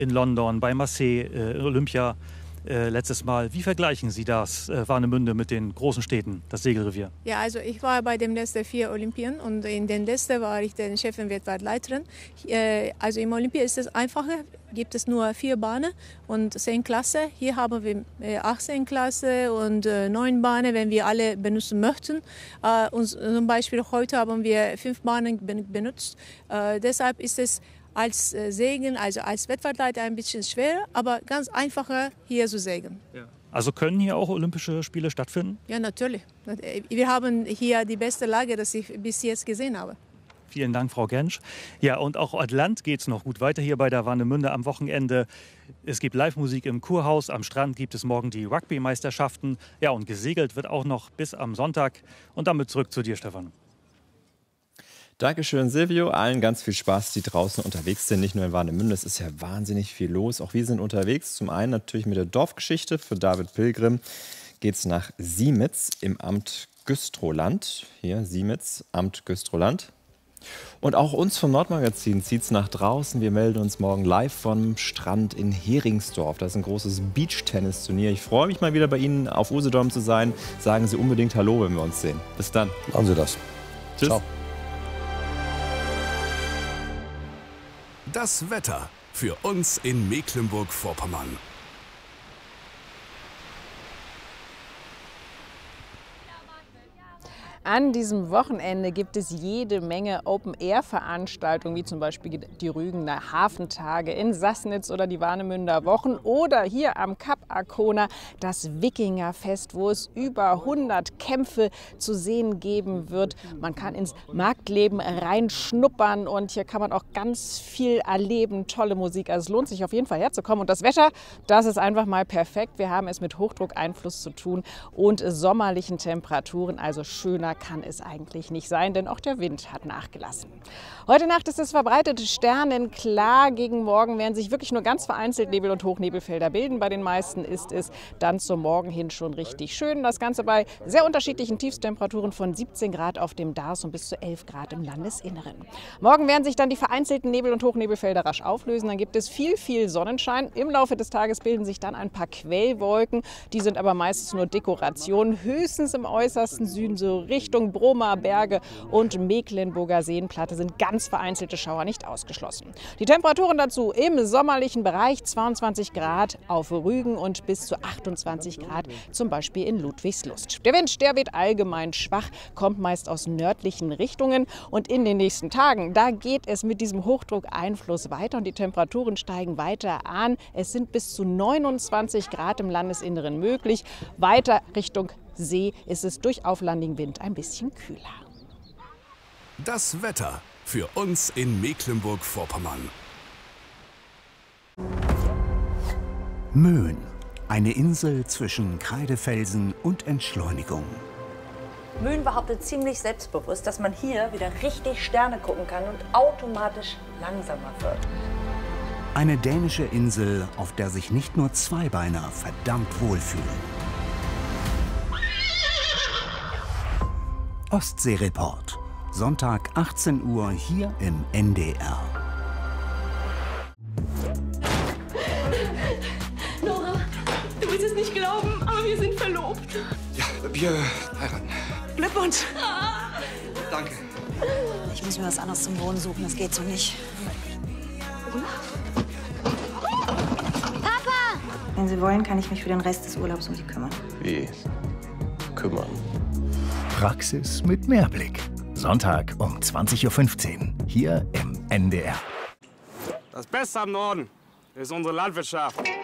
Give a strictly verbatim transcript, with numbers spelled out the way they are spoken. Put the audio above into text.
in London, bei Marseille, äh, Olympia äh, letztes Mal. Wie vergleichen Sie das, äh, Warnemünde, mit den großen Städten, das Segelrevier? Ja, also ich war bei den letzten vier Olympien und in den letzten war ich den Chefin Weltweitleiterin. Äh, also im Olympia ist es einfacher, gibt es nur vier Bahnen und zehn Klassen. Hier haben wir äh, achtzehn Klassen und äh, neun Bahnen, wenn wir alle benutzen möchten. Äh, und zum Beispiel heute haben wir fünf Bahnen benutzt. Äh, deshalb ist es als äh, Segeln, also als Wettbewerbsleiter ein bisschen schwerer, aber ganz einfacher hier zu segeln. Ja. Also können hier auch Olympische Spiele stattfinden? Ja, natürlich. Wir haben hier die beste Lage, die ich bis jetzt gesehen habe. Vielen Dank, Frau Gensch. Ja, und auch Atlant geht es noch gut weiter hier bei der Warnemünde am Wochenende. Es gibt Live-Musik im Kurhaus, am Strand gibt es morgen die Rugby-Meisterschaften. Ja, und gesegelt wird auch noch bis am Sonntag. Und damit zurück zu dir, Stefan. Dankeschön, Silvio. Allen ganz viel Spaß, die draußen unterwegs sind. Nicht nur in Warnemünde, es ist ja wahnsinnig viel los. Auch wir sind unterwegs. Zum einen natürlich mit der Dorfgeschichte. Für David Pilgrim geht es nach Siemitz im Amt Güstrow-Land. Hier, Siemitz, Amt Güstrow-Land. Und auch uns vom Nordmagazin zieht es nach draußen. Wir melden uns morgen live vom Strand in Heringsdorf. Das ist ein großes Beachtennis-Turnier. Ich freue mich mal wieder bei Ihnen auf Usedom zu sein. Sagen Sie unbedingt Hallo, wenn wir uns sehen. Bis dann. Machen Sie das. Tschüss. Ciao. Das Wetter für uns in Mecklenburg-Vorpommern. An diesem Wochenende gibt es jede Menge Open-Air-Veranstaltungen, wie zum Beispiel die Rügener Hafentage in Sassnitz oder die Warnemünder Wochen oder hier am Kap Arkona das Wikingerfest, wo es über hundert Kämpfe zu sehen geben wird. Man kann ins Marktleben reinschnuppern und hier kann man auch ganz viel erleben, tolle Musik. Also es lohnt sich auf jeden Fall herzukommen. Und das Wetter, das ist einfach mal perfekt. Wir haben es mit Hochdruckeinfluss zu tun und sommerlichen Temperaturen, also schöner kann es eigentlich nicht sein, denn auch der Wind hat nachgelassen. Heute Nacht ist es verbreitet sternenklar. Gegen Morgen werden sich wirklich nur ganz vereinzelt Nebel- und Hochnebelfelder bilden. Bei den meisten ist es dann zum Morgen hin schon richtig schön. Das Ganze bei sehr unterschiedlichen Tiefstemperaturen von siebzehn Grad auf dem Dars und bis zu elf Grad im Landesinneren. Morgen werden sich dann die vereinzelten Nebel- und Hochnebelfelder rasch auflösen. Dann gibt es viel, viel Sonnenschein. Im Laufe des Tages bilden sich dann ein paar Quellwolken. Die sind aber meistens nur Dekoration. Höchstens im äußersten Süden so Richtung Bromer Berge und Mecklenburger Seenplatte sind ganz vereinzelte Schauer nicht ausgeschlossen. Die Temperaturen dazu im sommerlichen Bereich zweiundzwanzig Grad auf Rügen und bis zu achtundzwanzig Grad zum Beispiel in Ludwigslust. Der Wind, der weht allgemein schwach, kommt meist aus nördlichen Richtungen und in den nächsten Tagen, da geht es mit diesem Hochdruckeinfluss weiter und die Temperaturen steigen weiter an. Es sind bis zu neunundzwanzig Grad im Landesinneren möglich. Weiter Richtung See ist es durch auflandigen Wind ein bisschen kühler. Das Wetter für uns in Mecklenburg-Vorpommern. Möhn, eine Insel zwischen Kreidefelsen und Entschleunigung. Möhn behauptet ziemlich selbstbewusst, dass man hier wieder richtig Sterne gucken kann und automatisch langsamer wird. Eine dänische Insel, auf der sich nicht nur Zweibeiner verdammt wohlfühlen. Ostseereport. Sonntag achtzehn Uhr hier im N D R. Nora, du willst es nicht glauben, aber wir sind verlobt. Ja, wir heiraten. Glückwunsch. Danke. Ich muss mir was anderes zum Wohnen suchen, das geht so nicht. Papa! Wenn Sie wollen, kann ich mich für den Rest des Urlaubs um Sie kümmern. Wie? Kümmern? Praxis mit Mehrblick. Sonntag um zwanzig Uhr fünfzehn. Hier im N D R. Das Beste am Norden ist unsere Landwirtschaft.